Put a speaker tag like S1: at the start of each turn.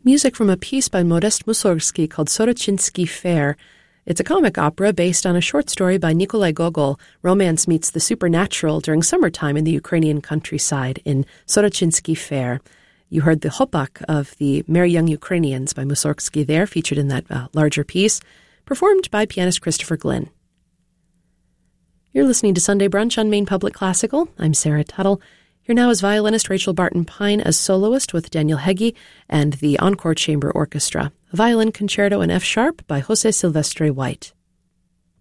S1: music from a piece by Modest Mussorgsky called Sorochinsky Fair. It's a comic opera based on a short story by Nikolai Gogol. Romance meets the supernatural during summertime in the Ukrainian countryside in Sorochinsky Fair. You heard the Hopak of the Merry Young Ukrainians by Mussorgsky there, featured in that larger piece, performed by pianist Christopher Glynn. You're listening to Sunday Brunch on Maine Public Classical. I'm Sarah Tuttle. Here now is violinist Rachel Barton Pine as soloist with Daniel Heggie and the Encore Chamber Orchestra, a violin concerto in F-sharp by Jose Silvestre White.